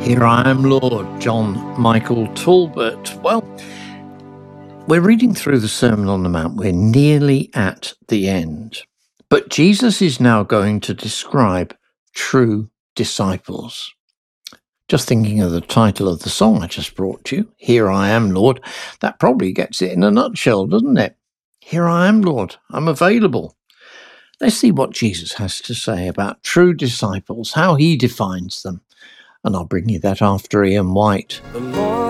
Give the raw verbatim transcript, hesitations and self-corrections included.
Here I am, Lord, John Michael Talbot. Well, we're reading through the Sermon on the Mount. We're nearly at the end. But Jesus is now going to describe true disciples. Just thinking of the title of the song I just brought you, Here I Am, Lord, that probably gets it in a nutshell, doesn't it? Here I am, Lord, I'm available. Let's see what Jesus has to say about true disciples, how he defines them. And I'll bring you that after Ian White. The Lord